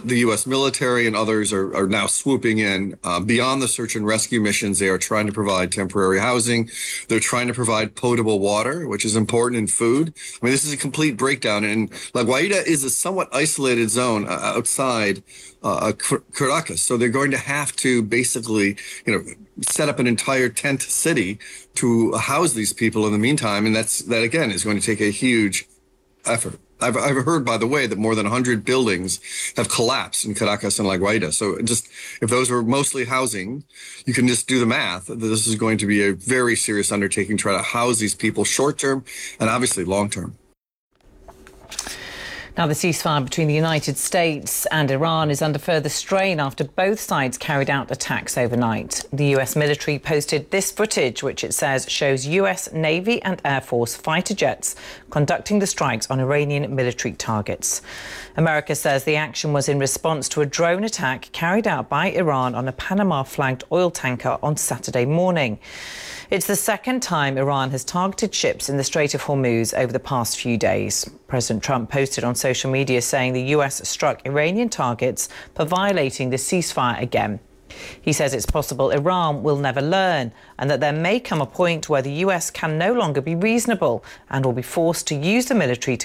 the U.S. military and others are now swooping in. Beyond the search and rescue missions, they are trying to provide temporary housing. They're trying to provide potable water, which is important, in food. I mean, this is a complete breakdown. And La Guaira is a somewhat isolated zone outside Caracas. So they're going to have to basically, set up an entire tent city to house these people in the meantime. And that again is going to take a huge effort. I've heard, by the way, that more than 100 buildings have collapsed in Caracas and La Guaira. So just if those were mostly housing, you can just do the math. This is going to be a very serious undertaking to try to house these people short term and obviously long term. Now, the ceasefire between the United States and Iran is under further strain after both sides carried out attacks overnight. The US military posted this footage, which it says shows US Navy and Air Force fighter jets conducting the strikes on Iranian military targets. America says the action was in response to a drone attack carried out by Iran on a Panama-flagged oil tanker on Saturday morning. It's the second time Iran has targeted ships in the Strait of Hormuz over the past few days. President Trump posted on social media saying the US struck Iranian targets for violating the ceasefire again. He says it's possible Iran will never learn and that there may come a point where the US can no longer be reasonable and will be forced to use the military to